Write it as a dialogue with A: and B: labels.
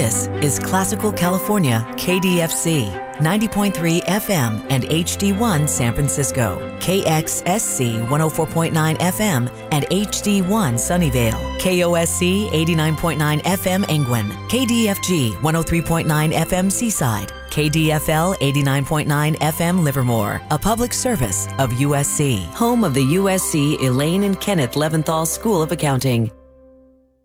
A: This is Classical California KDFC, 90.3 FM and HD1 San Francisco, KXSC 104.9 FM and HD1 Sunnyvale, KOSC 89.9 FM Angwin, KDFG 103.9 FM Seaside, KDFL 89.9 FM Livermore, a public service of USC, home of the USC Elaine and Kenneth Leventhal School of Accounting.